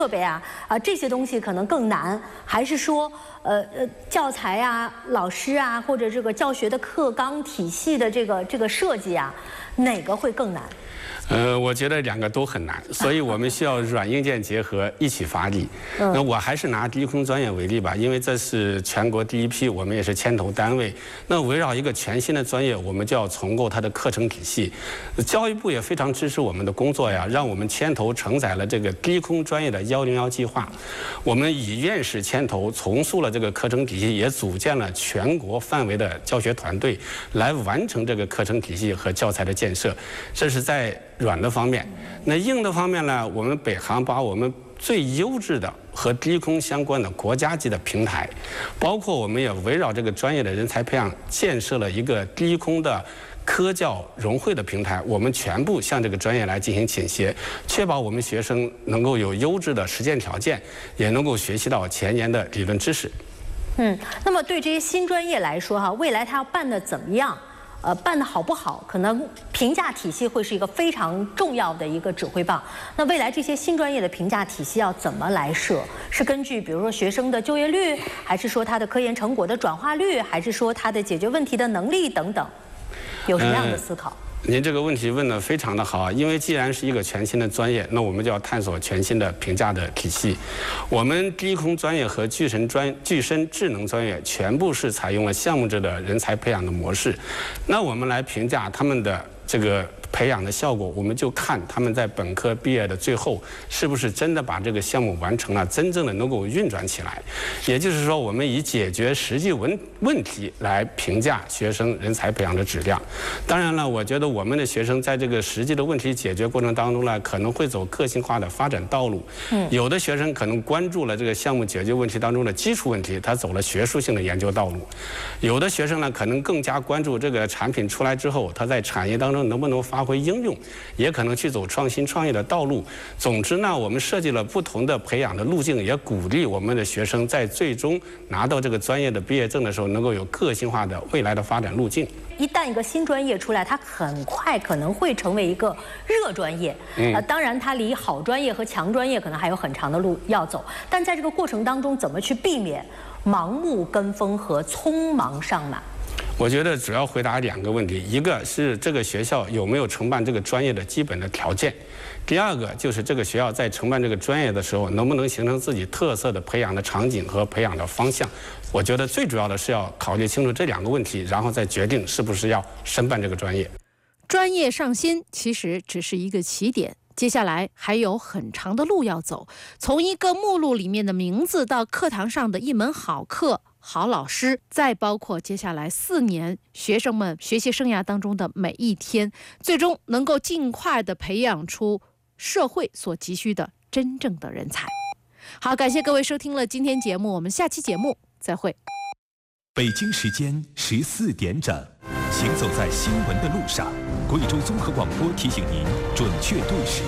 设备啊这些东西可能更难，还是说教材啊、老师啊，或者这个教学的课纲体系的这个设计啊，哪个会更难？ 我觉得两个都很难，所以我们需要软硬件结合一起发力。那我还是拿低空专业为例吧，因为这是全国第一批，我们也是牵头单位。那围绕一个全新的专业，我们就要重构它的课程体系。教育部也非常支持我们的工作呀，让我们牵头承载了这个低空专业的101计划。我们以院士牵头重塑了这个课程体系，也组建了全国范围的教学团队，来完成这个课程体系和教材的建设。这是在软的方面。那硬的方面呢，我们北航把我们最优质的和低空相关的国家级的平台，包括我们也围绕这个专业的人才培养，建设了一个低空的科教融汇的平台，我们全部向这个专业来进行倾斜，确保我们学生能够有优质的实践条件，也能够学习到前沿的理论知识。 那么对这些新专业来说哈，未来它要办得怎么样？办得好不好，可能评价体系会是一个非常重要的一个指挥棒。那未来这些新专业的评价体系要怎么来设？是根据比如说学生的就业率，还是说他的科研成果的转化率，还是说他的解决问题的能力等等？有什么样的思考？ 您这个问题问得非常的好，因为既然是一个全新的专业，那我们就要探索全新的评价的体系。我们低空专业和具身智能专业全部是采用了项目制的人才培养的模式。那我们来评价他们的这个培养的效果，我们就看他们在本科毕业的最后是不是真的把这个项目完成了，真正的能够运转起来。也就是说，我们以解决实际问题来评价学生人才培养的质量。当然了，我觉得我们的学生在这个实际的问题解决过程当中呢，可能会走个性化的发展道路。有的学生可能关注了这个项目解决问题当中的基础问题，他走了学术性的研究道路；有的学生呢，可能更加关注这个产品出来之后，他在产业当中能不能发挥应用，也可能去走创新创业的道路。总之呢，我们设计了不同的培养的路径，也鼓励我们的学生在最终拿到这个专业的毕业证的时候，能够有个性化的未来的发展路径。 一旦一个新专业出来，它很快可能会成为一个热专业。当然，它离好专业和强专业可能还有很长的路要走。但在这个过程当中，怎么去避免盲目跟风和匆忙上马？ 我觉得主要回答两个问题，一个是这个学校有没有承办这个专业的基本的条件，第二个就是这个学校在承办这个专业的时候，能不能形成自己特色的培养的场景和培养的方向。我觉得最主要的是要考虑清楚这两个问题，然后再决定是不是要申办这个专业。 专业上新其实只是一个起点，接下来还有很长的路要走，从一个目录里面的名字到课堂上的一门好课、好老师，再包括接下来4年学生们学习生涯当中的每一天，最终能够尽快的培养出社会所急需的真正的人才。好，感谢各位收听了今天节目，我们下期节目再会。 北京时间14点整，行走在新闻的路上，贵州综合广播提醒您准确对时。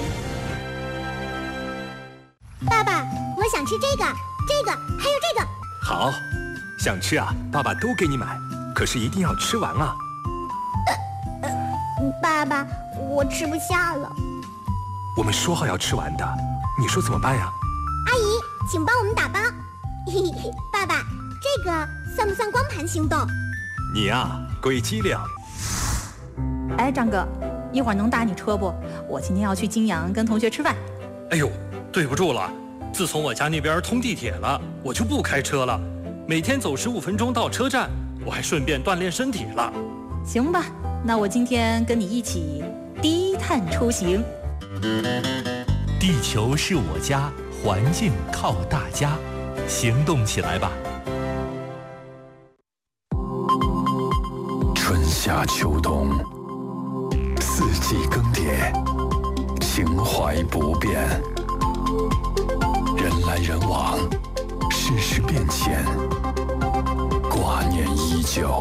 爸爸，我想吃这个，还有这个。 好，想吃啊，爸爸都给你买，可是一定要吃完啊。 爸爸，我吃不下了。 我们说好要吃完的，你说怎么办呀？ 阿姨，请帮我们打包。爸爸，这个算不算光盘行动？ 你呀，鬼机灵。 哎，张哥，一会儿能打你车不？我今天要去金阳跟同学吃饭。 哎呦，对不住了，自从我家那边通地铁了，我就不开车了，每天走15分钟到车站，我还顺便锻炼身体了。 行吧，那我今天跟你一起低碳出行。 地球是我家，环境靠大家，行动起来吧。 春夏秋冬，四季更迭，情怀不变。人来人往，世事变迁，挂念依旧。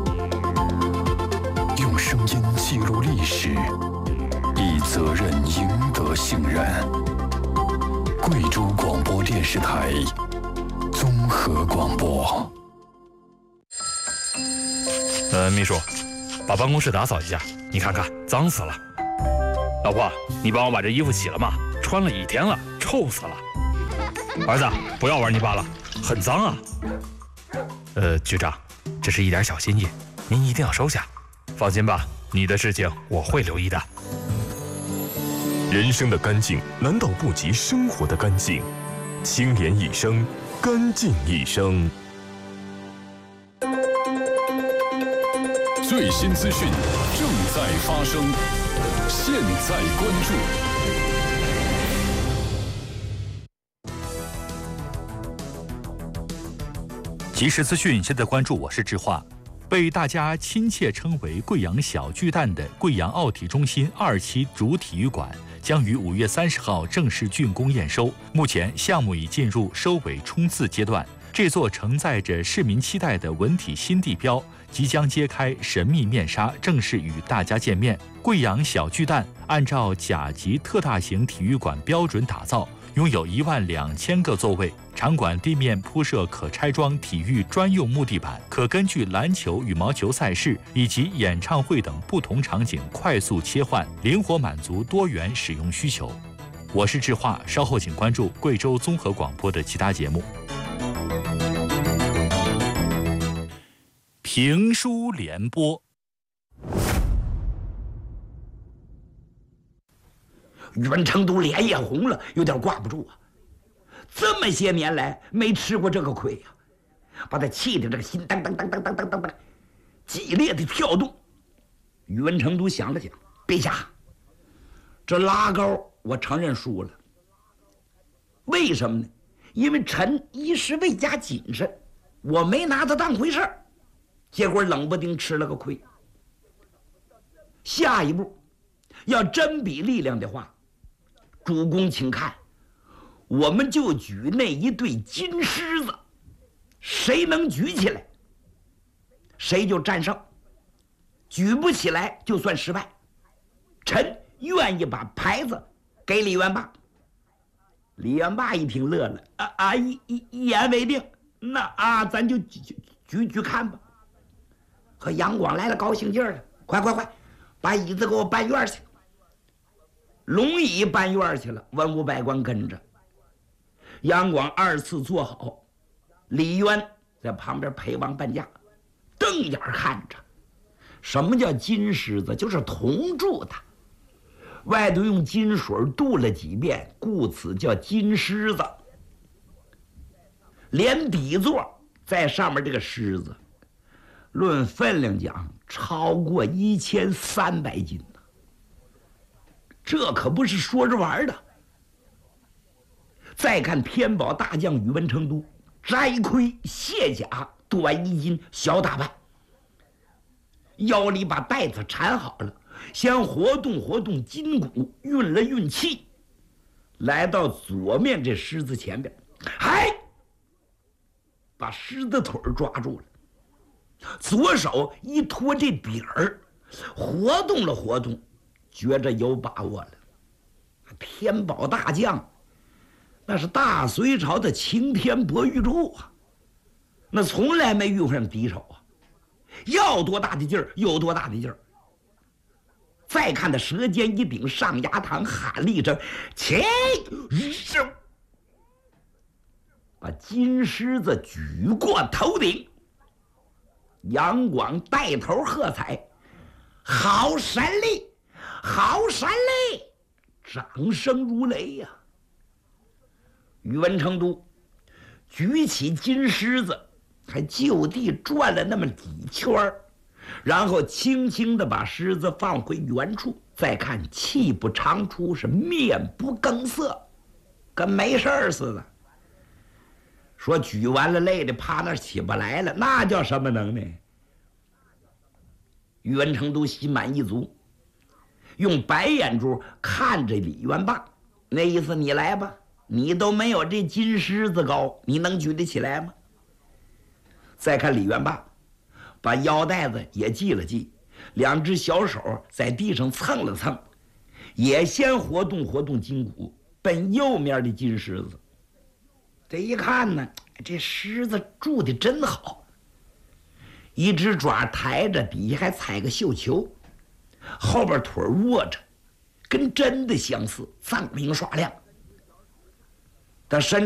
用声音记录历史，以责任赢得信任。贵州广播电视台综合广播。 秘书，把办公室打扫一下，你看看脏死了。老婆，你帮我把这衣服洗了吗？穿了1天了，臭死了。 儿子，不要玩泥巴了，很脏啊。局长，这是一点小心意，您一定要收下。放心吧，你的事情我会留意的。 人生的干净难道不及生活的干净？清廉一生，干净一生。 最新资讯正在发生，现在关注。 即时资讯，现在关注，我是智化。被大家亲切称为贵阳小巨蛋的贵阳奥体中心2期主体育馆将于5月30号正式竣工验收。目前项目已进入收尾冲刺阶段。这座承载着市民期待的文体新地标即将揭开神秘面纱，正式与大家见面。贵阳小巨蛋按照甲级特大型体育馆标准打造，拥有12000个座位，场馆地面铺设可拆装体育专用木地板，可根据篮球、羽毛球赛事以及演唱会等不同场景快速切换，灵活满足多元使用需求。我是智化，稍后请关注贵州综合广播的其他节目。评书联播。 宇文成都脸也红了，有点挂不住啊！这么些年来没吃过这个亏呀，把他气得这个心当当当当当当当当激烈的跳动。宇文成都想了想，陛下，这拉高我承认输了。为什么呢？因为臣一时未加谨慎，我没拿他当回事儿，结果冷不丁吃了个亏。下一步要真比力量的话，主公请看，我们就举那一对金狮子，谁能举起来，谁就战胜；举不起来就算失败。臣愿意把牌子给李元霸。李元霸一听乐了，一言为定，那咱就举看吧。和杨广来了高兴劲儿了，快，把椅子给我搬院去。龙椅搬院去了，文武百官跟着。杨广2次坐好，李渊在旁边陪王伴驾，瞪眼看着。什么叫金狮子？就是铜铸的，外头用金水镀了几遍，故此叫金狮子。连底座在上面这个狮子，论分量讲超过1300斤呢，这可不是说着玩的。再看天宝大将宇文成都，摘盔卸甲，短衣襟，小打扮，腰里把带子缠好了，先活动筋骨，运了运气，来到左面这狮子前边，把狮子腿抓住了，左手一托这柄儿，活动，觉着有把握了。天宝大将那是大隋朝的擎天博玉柱啊，那从来没遇上敌手啊，要多大的劲儿有多大的劲儿。再看他舌尖一顶，上牙膛喊了一声起，把金狮子举过头顶。杨广带头喝彩，好神力，好神力，掌声如雷呀。宇文成都举起金狮子，还就地转了那么几圈，然后轻轻地把狮子放回原处。再看气不长出，是面不更色，跟没事儿似的。说举完了累的趴那儿起不来了，那叫什么能耐？宇文成都心满意足，用白眼珠看着李元霸，那意思你来吧，你都没有这金狮子高，你能举得起来吗？再看李元霸，把腰带子也系了系，两只小手在地上蹭了蹭，也先活动筋骨，奔右面的金狮子。这一看呢，这狮子铸的真好，一只爪抬着，底下还踩个绣球，后边腿握着，跟真的相似，锃明刷亮。他伸